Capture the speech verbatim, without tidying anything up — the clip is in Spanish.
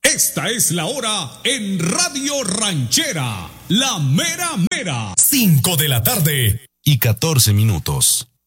Esta es la hora en Radio Ranchera, la mera mera. cinco de la tarde y catorce minutos.